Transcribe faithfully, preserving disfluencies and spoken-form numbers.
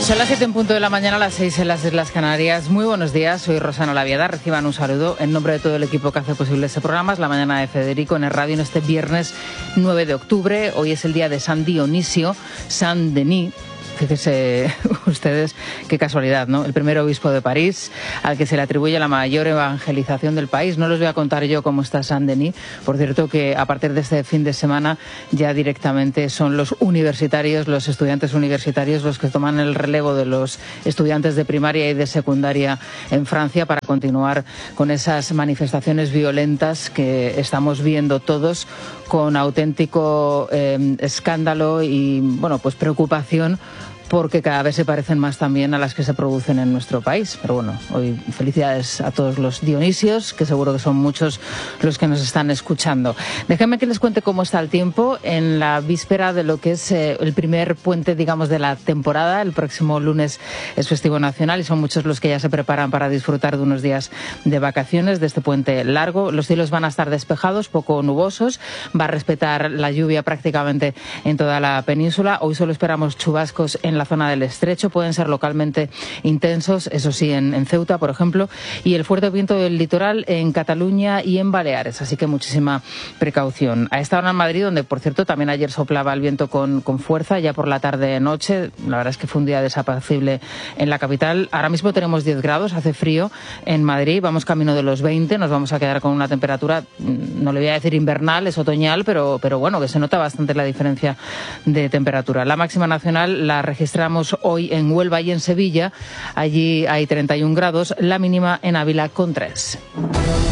Son las siete en punto de la mañana, las seis en las Islas Canarias. Muy buenos días, soy Rosana Laviada. Reciban un saludo en nombre de todo el equipo que hace posible este programa. Es la mañana de Federico en el radio en este viernes nueve de octubre. Hoy es el día de San Dionisio, San Denis. Fíjense ustedes qué casualidad, ¿no? El primer obispo de París, al que se le atribuye la mayor evangelización del país. No les voy a contar yo cómo está Saint-Denis. Por cierto, que a partir de este fin de semana ya directamente son los universitarios, los estudiantes universitarios, los que toman el relevo de los estudiantes de primaria y de secundaria en Francia para continuar con esas manifestaciones violentas que estamos viendo todos con auténtico eh, escándalo y, bueno, pues preocupación, porque cada vez se parecen más también a las que se producen en nuestro país. Pero bueno, hoy felicidades a todos los Dionisios, que seguro que son muchos los que nos están escuchando. Déjenme que les cuente cómo está el tiempo en la víspera de lo que es eh, el primer puente, digamos, de la temporada. El próximo lunes es festivo nacional y son muchos los que ya se preparan para disfrutar de unos días de vacaciones, de este puente largo. Los cielos van a estar despejados, poco nubosos. Va a respetar la lluvia prácticamente en toda la península. Hoy solo esperamos chubascos en la zona del Estrecho, pueden ser localmente intensos, eso sí, en, en Ceuta, por ejemplo, y el fuerte viento del litoral en Cataluña y en Baleares, así que muchísima precaución. A esta hora en Madrid, donde, por cierto, también ayer soplaba el viento con, con fuerza, ya por la tarde-noche, la verdad es que fue un día desapacible en la capital. Ahora mismo tenemos diez grados, hace frío en Madrid, vamos camino de los veinte, nos vamos a quedar con una temperatura, no le voy a decir invernal, es otoñal, pero, pero bueno, que se nota bastante la diferencia de temperatura. La máxima nacional la registramos hoy en Huelva y en Sevilla. Allí hay treinta y un grados, la mínima en Ávila con tres.